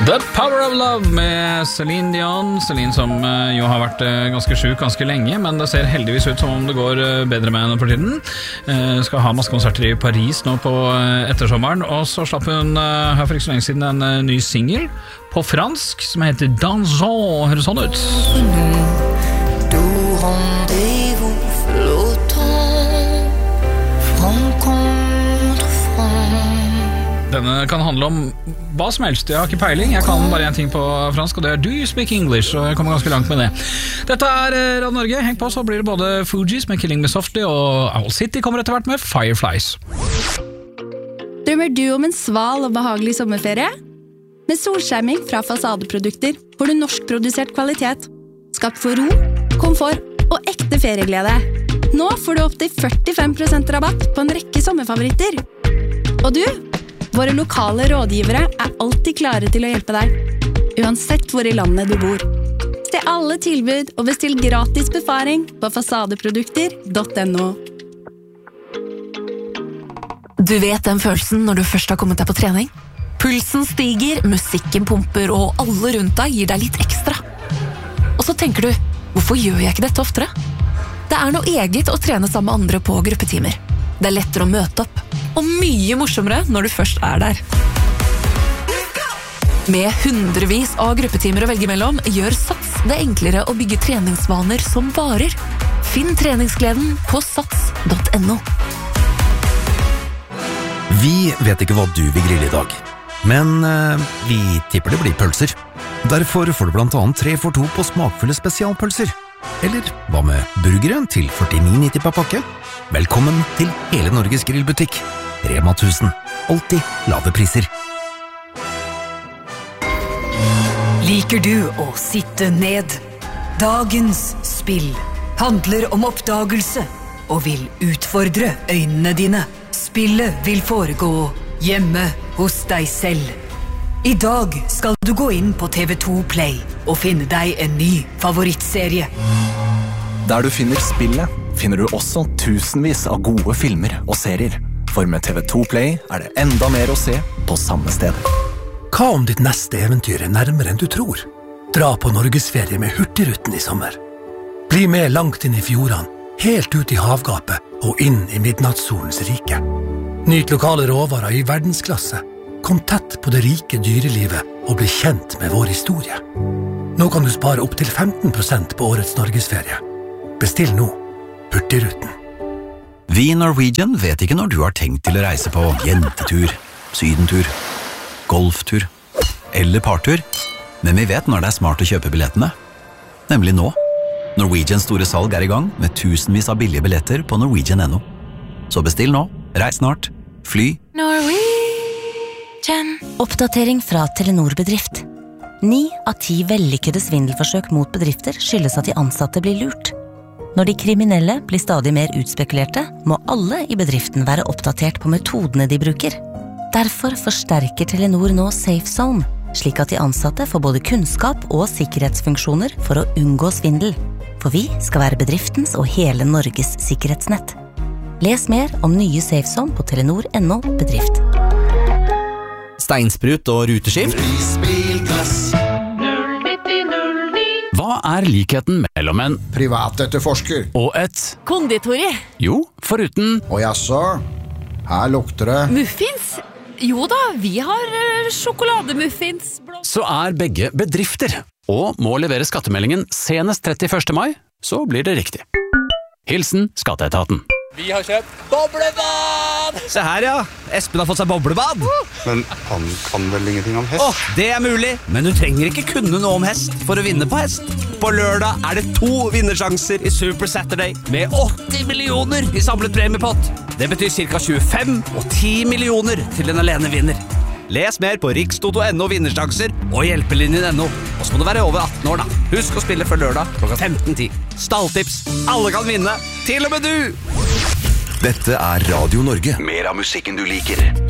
The Power of Love med Celine Dion. Celine som jo har vært ganske syk ganske lenge, men det ser heldigvis ut som om det går bedre med henne for tiden. Skal ha masse konserter i Paris nå på ettersommeren, og så slapp hun her for ikke så lenge siden en ny single på fransk som heter Dansons, høres sånn ut. Denne kan handle om hva som helst. Jeg har ikke peiling, jeg kan bare en ting på fransk, og det Do you speak English? Og jeg kommer ganske langt med det. Dette Radio Norge, heng på, så blir det både Fugees med Killing Me Softly, og Owl City kommer etter hvert med Fireflies. Drømmer du om en sval og behagelig sommerferie? Med solskjerming fra Fasadeprodukter får du norskprodusert kvalitet, skapt for ro, komfort og ekte ferieglede. Nå får du opp til 45% rabatt på en rekke sommerfavoritter. Og du? Våre lokale rådgivere alltid klare til å hjelpe deg, uansett hvor i landet du bor. Se alle tilbud og bestill gratis befaring på fasadeprodukter.no. Du vet den følelsen når du først har kommet deg på trening? Pulsen stiger, musikken pumper, og alle rundt deg gir deg litt ekstra. Og så tenker du, hvorfor gjør jeg ikke dette oftere? Det noe eget å trene sammen med andre på gruppetimer. Det lettere å møte opp, og mye morsommere når du først der. Med hundrevis av gruppetimer å velge mellom, gjør Sats det enklere å bygge treningsvaner som varer. Finn treningsgleden på sats.no. Vi vet ikke hva du vil grille i dag, men vi tipper det blir pølser. Derfor får du blant annet 3 for 2 på smakfulle spesialpølser. Eller hva med burgeren til 49,90 per pakke? Velkommen til hele Norges grillbutikk. Rema 1000. Alltid lave priser. Liker du å sitte ned? Dagens spill handler om oppdagelse og vil utfordre øynene dine. Spillet vil foregå hjemme hos deg selv. I dag skal du gå inn på TV2 Play og finne deg en ny favorittserie. Der du finner spillet, finner du også tusenvis av gode filmer og serier. For med TV2 Play det enda mer å se på samme sted. Hva om ditt neste eventyr nærmere enn du tror? Dra på Norgesferie med Hurtigruten i sommer. Bli med langt inn i fjordene, helt ut i havgapet og inn i midnattssolens rike. Nyt lokale råvarer i verdensklasse. Kom tett på det rike dyrelivet og bli kjent med vår historie. Nå kan du spare opp til 15% på årets Norgesferie. Bestill nå. Hurtigruten. Vi i Norwegian vet ikke når du har tenkt til å reise på jentetur, sydentur, golftur eller partur, men vi vet når det smart å kjøpe billettene. Nemlig nå. Norwegians store salg i gang med tusenvis av billige billetter på Norwegian.no. Så bestill nå, reis snart, fly. Oppdatering fra Telenor Bedrift. 9 av 10 vellykkede svindelforsøk mot bedrifter skyldes at de ansatte blir lurt. Når de kriminelle blir stadig mer utspekulerte, må alle i bedriften være oppdatert på metodene de bruker. Derfor forsterker Telenor nå Safe Zone, slik at de ansatte får både kunnskap og sikkerhetsfunksjoner for å unngå svindel. For vi skal være bedriftens og hele Norges sikkerhetsnett. Les mer om nye Safe Zone på telenor.no bedrift. Steinsprut og ruteskift? Hva likheten mellom en privatetterforsker og et konditori? Jo, foruten og jaså, her lukter det muffins? Jo da, vi har sjokolademuffins. Så begge bedrifter og må levere skattemeldingen senest 31. mai, så blir det riktig. Hilsen Skatteetaten. Vi har kjøpt boblebad! Se her, ja. Espen har fått seg boblebad. Men han kan vel ingenting om hest? Det mulig, men du trenger ikke kunne noe om hest for å vinne på hest. På lørdag det 2 vinnersjanser i Super Saturday med 80 millioner i samlet premiepott. Det betyr ca. 25 og 10 millioner til den alene vinner. Les mer på rikstoto.no vinnersjanser og hjelpelinjen.no. Og så må du være over 18 år da. Husk å spille før lørdag klokka 15:10. Stalltips. Alle kan vinne. Til og med du! Dette Radio Norge. Mer av musikken du liker.